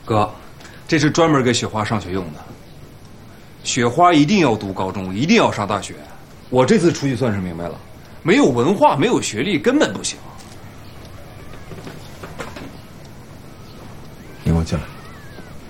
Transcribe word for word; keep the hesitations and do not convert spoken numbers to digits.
哥，这是专门给雪花上学用的。雪花一定要读高中，一定要上大学。我这次出去算是明白了，没有文化，没有学历，根本不行。 你给我进来。